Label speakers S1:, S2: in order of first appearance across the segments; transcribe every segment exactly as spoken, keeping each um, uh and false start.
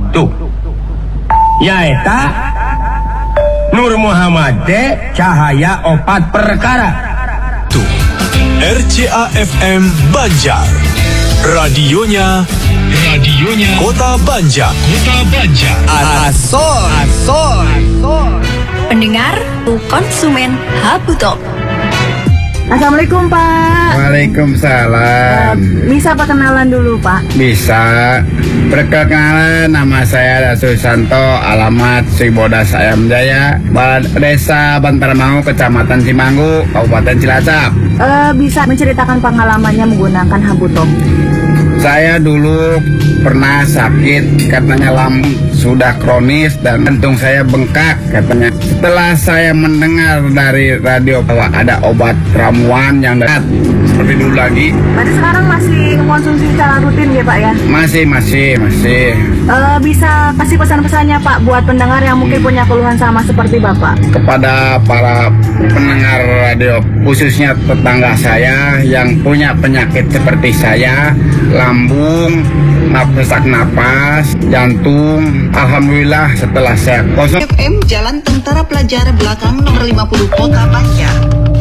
S1: tuh nyaeta Nur Muhammad teh cahaya opat perkara
S2: tuh R C A F M Banjar, radionya radionya Kota Banjar, Kota Banjar.
S3: Asol, asol, asol.
S4: Pendengar konsumen Habutok.
S5: Assalamualaikum Pak.
S6: Waalaikumsalam.
S5: Uh, bisa perkenalan dulu Pak?
S6: Bisa. Perkenalan, nama saya Susanto, alamat Sibodas Ayam Jaya, Desa Bantarmau, Kecamatan Cimanggu, Kabupaten Cilacap.
S5: Uh, bisa menceritakan pengalamannya menggunakan Habutok?
S6: Saya dulu pernah sakit, katanya lambung sudah kronis dan jantung saya bengkak katanya. Setelah saya mendengar dari radio bahwa ada obat ramuan yang dekat seperti dulu lagi.
S5: Berarti sekarang masih mengkonsumsi secara rutin ya Pak ya?
S6: Masih, masih, masih.
S5: Uh, bisa kasih pesan-pesannya Pak buat pendengar yang mungkin punya keluhan sama seperti Bapak?
S6: Kepada para pendengar radio, khususnya tetangga saya yang punya penyakit seperti saya, lambung, sesak napas, jantung. Alhamdulillah setelah saya kosong.
S7: F M Jalan Tentara Pelajar Belakang nomor lima puluh Kota Banjar.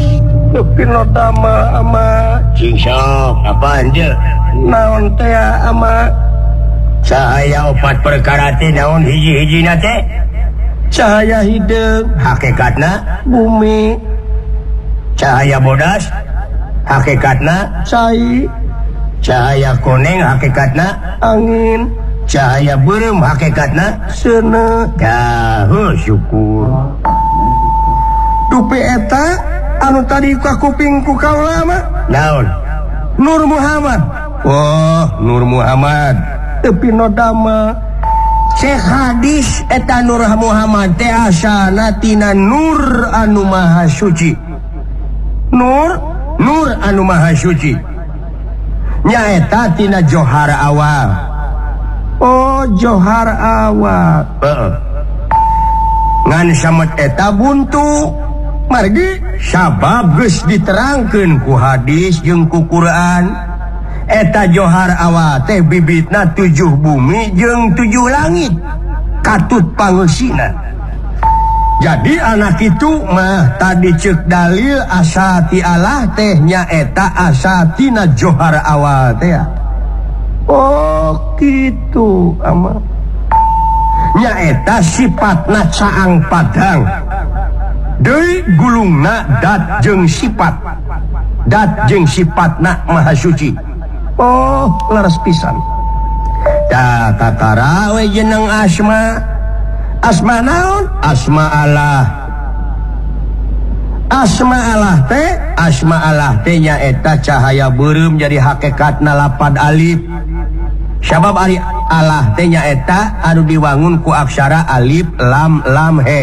S1: Pinotama ama cingsok apa anje naon teh ama cahaya opat perkara teh naon hiji-hijina teh cahaya hideung hakikatna bumi, cahaya bodas hakikatna cai, cahaya koneng hakikatna angin, cahaya beureum hakikatna seuneu. Dah syukur dupe eta anu tadi ka kupingku kaula mah naon Nur Muhammad. Oh, Nur Muhammad tapi nodama cek hadis eta Nur Muhammad teh asalna tina Nur anu maha suci. Nur Nur anu maha suci nyaeta tina johar awal. Oh, johar awal. Heeh. Ngan samet eta buntu margi sabab geus diterangkeun ku hadis jeung ku Quran. Eta johar awal teh bibitna tujuh bumi jeung tujuh langit katut pangeusina. Jadi anak itu mah tadi cek dalil asa ti Allah teh nyaeta asa tina johar awal teh. Oh gitu ama. Nyaeta sifatna caang padang. Deui gulungna dat jeung sifat. Dat jeung sifatna maha suci. Oh, leres pisan. Da tatara we jeneng asma. Asma naon? Asma Allah. Asma Allah teh, asma Allah teh nyaeta cahaya beureum jadi hakikatna lapad alif. Sabab ari Allah teh nyaeta anu diwangun ku aksara alif lam lam he.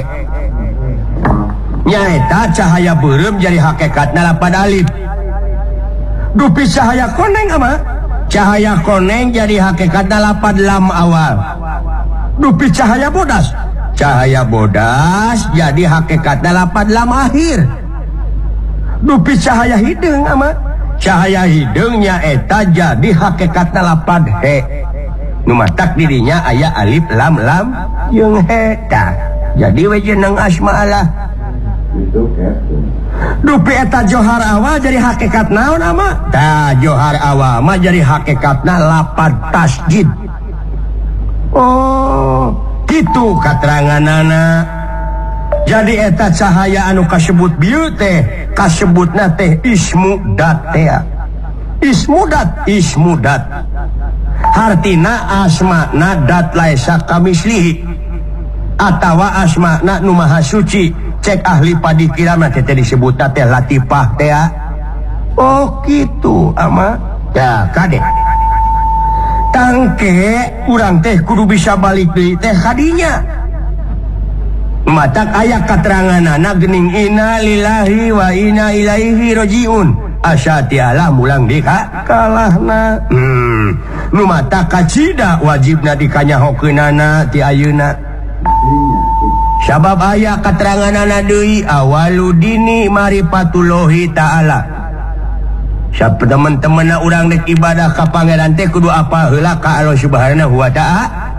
S1: Nyaeta cahaya beureum jadi hakikatna lapad alif. Dupi cahaya koneng ama? Cahaya koneng jadi hakikatna lapad lam awal. Dupi cahaya bodas, cahaya bodas jadi hakikatna lapad lam akhir. Dupi cahaya hideung ama? Cahaya hideung nyaeta jadi hakikatna lapad he. Nu matak dirinya aya alif lam lam jeung he. Tah, jadi we jeneng asma Allah. Dupi eta johar awal jadi hakikat naon ama? Tah, johar awal mah jadi hakikatna lapad tasjid. Oh, gitu kateranganana. Jadi eta cahaya anu kasebut bieu teh kasebutna teh ismu dat teh. Ismu dat, ismu dat. Hartina asmana dat laisa kamislihi. Atawa asmana nu maha suci. Cek ahli padikirana teh disebutna teh latifah teh. Oh gitu ama. Ya kade. Tangke urang teh kudu bisa balik deui teh kadinya. Matak aya kateranganana geuning inna lillahi wa inna ilaihi rajiun. Asyati Allah mulang di kalahna. Hmm. Nu matak kacida wajibna dikanyahokeunana ti ayeuna. Sabab aya kateranganana deui awaludini marifatullahi ta'ala. Sab teman-temanna urang dek ibadah ka pangeran teh kudu apa heula ka Allah Subhanahu wa ta'ala.